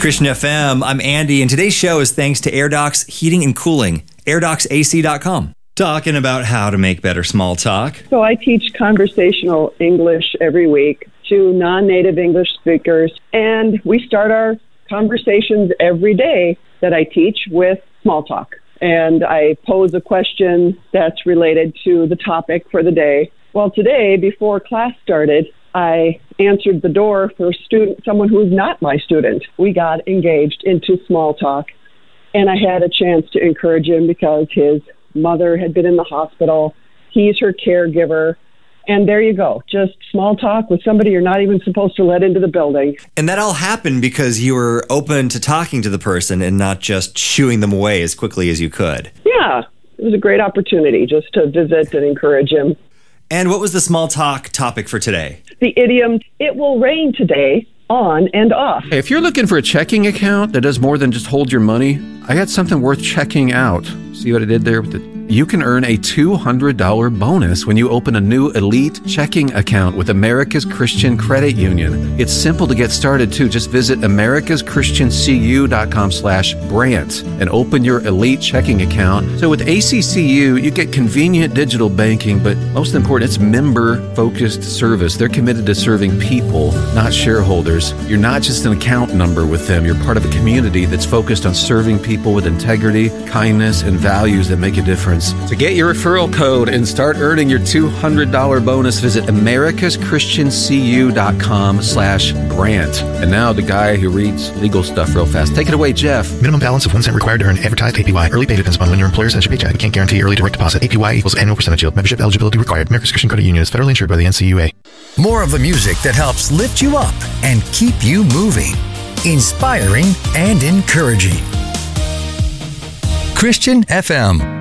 Christian FM. I'm Andy, and today's show is thanks to AirDocs Heating and Cooling, AirDocsAC.com. Talking about how to make better small talk. So I teach conversational English every week to non-native English speakers, and we start our conversations every day that I teach with small talk. And I pose a question that's related to the topic for the day. Well, today, before class started, I answered the door for someone who's not my student. We got engaged into small talk, and I had a chance to encourage him because his mother had been in the hospital. He's her caregiver. And there you go. Just small talk with somebody you're not even supposed to let into the building. And that all happened because you were open to talking to the person and not just shooing them away as quickly as you could. Yeah, it was a great opportunity just to visit and encourage him. And what was the small talk topic for today? The idiom, it will rain today, on and off. Hey, if you're looking for a checking account that does more than just hold your money, I got something worth checking out. See what I did there with the... You can earn a $200 bonus when you open a new Elite checking account with America's Christian Credit Union. It's simple to get started, too. Just visit americaschristiancu.com/Brant and open your Elite checking account. So with ACCU, you get convenient digital banking, but most important, it's member-focused service. They're committed to serving people, not shareholders. You're not just an account number with them. You're part of a community that's focused on serving people with integrity, kindness, and values that make a difference. To get your referral code and start earning your $200 bonus, visit americaschristiancu.com/Brant. And now the guy who reads legal stuff real fast. Take it away, Jeff. Minimum balance of 1 cent required to earn advertised APY. Early pay depends upon when your employer sends your paycheck. We can't guarantee early direct deposit. APY equals annual percentage yield. Membership eligibility required. America's Christian Credit Union is federally insured by the NCUA. More of the music that helps lift you up and keep you moving. Inspiring and encouraging. Christian FM.